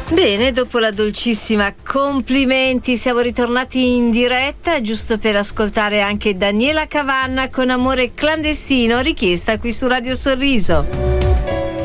Bene, dopo la dolcissima complimenti siamo ritornati in diretta, giusto per ascoltare anche Daniela Cavanna con Amore clandestino, richiesta qui su Radio Sorriso.